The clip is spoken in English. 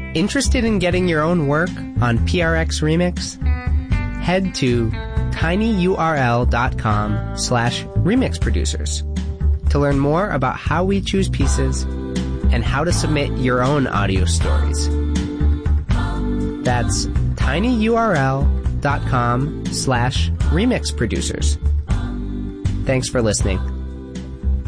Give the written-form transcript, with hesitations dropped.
Interested in getting your own work on PRX Remix? Head to tinyurl.com/remixproducers to learn more about how we choose pieces and how to submit your own audio stories. That's tinyurl.com/remixproducers. Thanks for listening.